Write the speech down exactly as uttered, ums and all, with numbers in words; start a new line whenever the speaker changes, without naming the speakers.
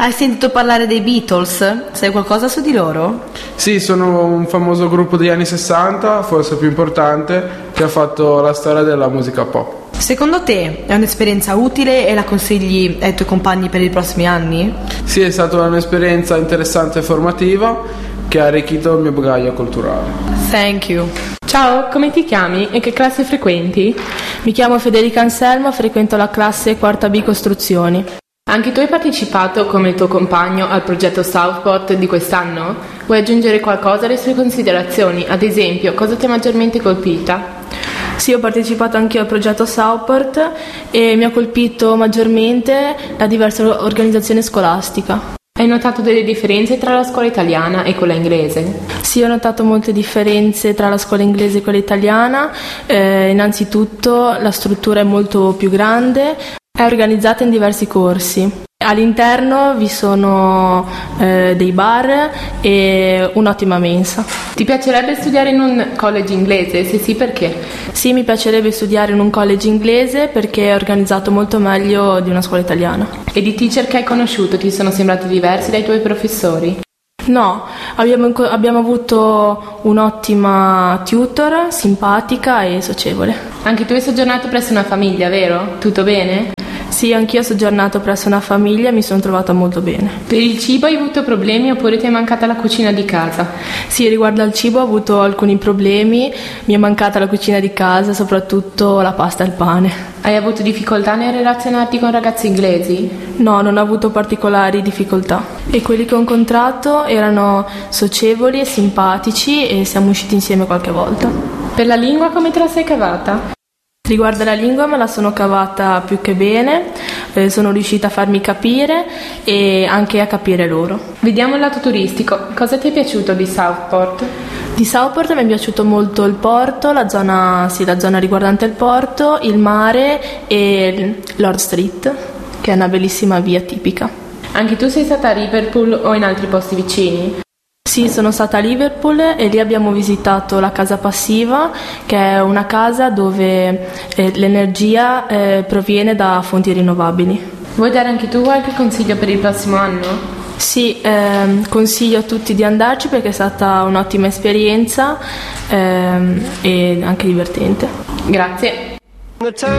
Hai sentito parlare dei Beatles? Sai qualcosa su di loro?
Sì, sono un famoso gruppo degli anni sessanta, forse più importante, che ha fatto la storia della musica pop.
Secondo te è un'esperienza utile e la consigli ai tuoi compagni per i prossimi anni?
Sì, è stata un'esperienza interessante e formativa che ha arricchito il mio bagaglio culturale.
Thank you.
Ciao, come ti chiami e che classe frequenti?
Mi chiamo Federica Anselmo, frequento la classe quarta B Costruzioni.
Anche tu hai partecipato come il tuo compagno al progetto Southport di quest'anno? Vuoi aggiungere qualcosa alle sue considerazioni? Ad esempio, cosa ti ha maggiormente colpita?
Sì, ho partecipato anch'io al progetto Southport e mi ha colpito maggiormente la diversa organizzazione scolastica.
Hai notato delle differenze tra la scuola italiana e quella inglese?
Sì, ho notato molte differenze tra la scuola inglese e quella italiana. Eh, innanzitutto la struttura è molto più grande, è organizzata in diversi corsi. All'interno vi sono eh, dei bar e un'ottima mensa.
Ti piacerebbe studiare in un college inglese? Se sì, perché?
Sì, mi piacerebbe studiare in un college inglese perché è organizzato molto meglio di una scuola italiana.
E i teacher che hai conosciuto ti sono sembrati diversi dai tuoi professori?
No, abbiamo, abbiamo avuto un'ottima tutor, simpatica e socievole.
Anche tu hai soggiornato presso una famiglia, vero? Tutto bene?
Sì, anch'io ho soggiornato presso una famiglia e mi sono trovata molto bene.
Per il cibo hai avuto problemi oppure ti è mancata la cucina di casa?
Sì, riguardo al cibo ho avuto alcuni problemi, mi è mancata la cucina di casa, soprattutto la pasta e il pane.
Hai avuto difficoltà nel relazionarti con ragazzi inglesi?
No, non ho avuto particolari difficoltà. E quelli che ho incontrato erano socievoli e simpatici e siamo usciti insieme qualche volta.
Per la lingua come te la sei cavata?
Riguardo alla lingua me la sono cavata più che bene, eh, sono riuscita a farmi capire e anche a capire loro.
Vediamo il lato turistico, cosa ti è piaciuto di Southport?
Di Southport mi è piaciuto molto il porto, la zona, sì, la zona riguardante il porto, il mare e Lord Street, che è una bellissima via tipica.
Anche tu sei stata a Liverpool o in altri posti vicini?
Sì, sono stata a Liverpool e lì abbiamo visitato la casa passiva, che è una casa dove eh, l'energia eh, proviene da fonti rinnovabili.
Vuoi dare anche tu qualche consiglio per il prossimo anno?
Sì, ehm, consiglio a tutti di andarci perché è stata un'ottima esperienza ehm, e anche divertente.
Grazie.